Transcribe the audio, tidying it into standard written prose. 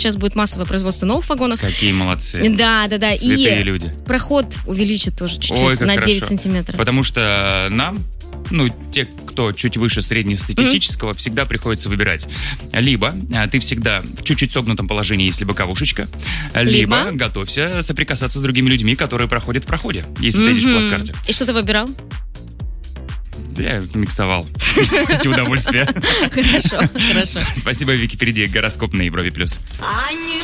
сейчас будет массовое производство новых вагонов. Какие молодцы. Да. Святые И люди. проход увеличит тоже чуть-чуть, Ой, как на 9 хорошо. сантиметров. Потому что нам, те, кто чуть выше среднестатистического, всегда приходится выбирать. Либо ты всегда в чуть-чуть согнутом положении, если боковушечка, либо готовься соприкасаться с другими людьми, которые проходят в проходе, если ты едешь в плацкарте. И что ты выбирал? Я миксовал эти удовольствия. Хорошо. Спасибо, Вики. Впереди гороскоп на Европе+.